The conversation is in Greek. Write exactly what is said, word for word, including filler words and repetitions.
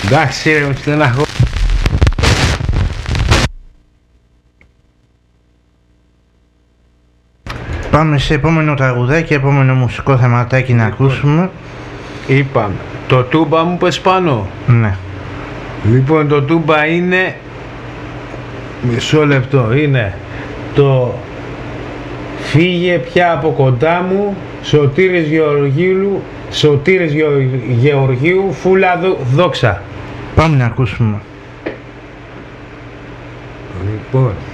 Εντάξει ρε, με στεναχώ. Πάμε σε επόμενο τραγουδάκι, επόμενο μουσικό θεματάκι να ακούσουμε. Είπαμε, το τούμπα μου πες πάνω. Ναι. Λοιπόν, το τούμπα είναι, μισό λεπτό, είναι το φύγε πια από κοντά μου, Σωτήρης Γεωργίου, Σωτήρης Γεωργίου, φούλα δόξα. Πάμε να ακούσουμε. Λοιπόν.